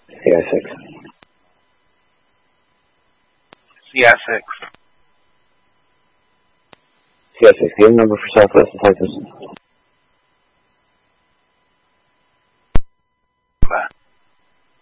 CI6. CI6. CI6, do you have a number for Southwest and Texas?